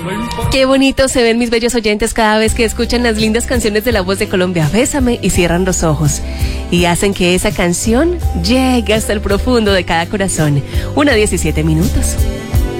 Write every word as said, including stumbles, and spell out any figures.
Qué bonito se ven mis bellos oyentes cada vez que escuchan las lindas canciones de La Voz de Colombia. Bésame y cierran los ojos y hacen que esa canción llegue hasta el profundo de cada corazón. Una diecisiete minutos.